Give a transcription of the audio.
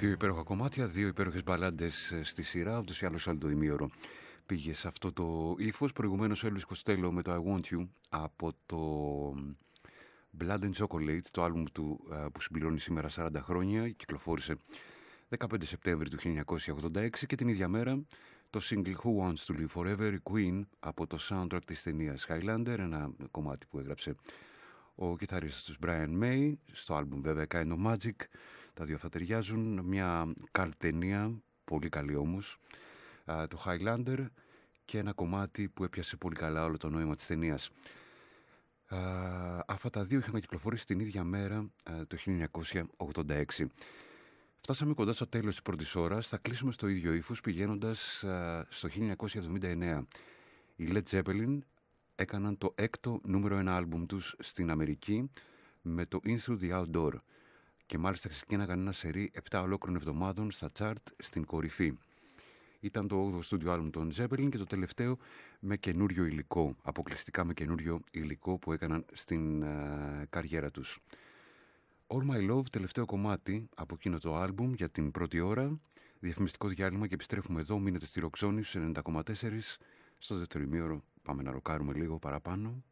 Δύο υπέροχα κομμάτια, δύο υπέροχες μπαλάντες στη σειρά, ούτως ή άλλως άλλο το ημίωρο πήγε σε αυτό το ύφος. Προηγουμένως ο Elvis Costello με το I Want You από το Blood and Chocolate, το άλμπουμ του που συμπληρώνει σήμερα 40 χρόνια, κυκλοφόρησε 15 Σεπτέμβρη του 1986, και την ίδια μέρα το single Who Wants to Live Forever, η Queen, από το soundtrack της ταινίας Highlander, ένα κομμάτι που έγραψε ο κιθαρίστας τους Brian May, στο άλμπουμ βέβαια Kind of Magic. Τα δύο θα ταιριάζουν, μια καλή ταινία, πολύ καλή όμως, το Highlander, και ένα κομμάτι που έπιασε πολύ καλά όλο το νόημα της ταινίας. Αυτά τα δύο είχαν κυκλοφορήσει την ίδια μέρα, το 1986. Φτάσαμε κοντά στο τέλος της πρώτης ώρας, θα κλείσουμε στο ίδιο ύφος πηγαίνοντας στο 1979. Οι Led Zeppelin έκαναν το έκτο νούμερο 1 άλμπουμ τους στην Αμερική με το Into the Outdoor, και μάλιστα ξεκίναγαν ένα σερί 7 ολόκληρων εβδομάδων στα chart στην κορυφή. Ήταν το 8ο στούντιο άλμπουμ των Zeppelin και το τελευταίο με καινούριο υλικό, αποκλειστικά με καινούριο υλικό που έκαναν στην καριέρα τους. All My Love, τελευταίο κομμάτι από εκείνο το άλμπουμ για την πρώτη ώρα. Διαφημιστικό διάλειμμα και επιστρέφουμε εδώ. Μείνετε στη Rock Zone στους 90,4. Στο δεύτερο ημίωρο πάμε να ροκάρουμε λίγο παραπάνω.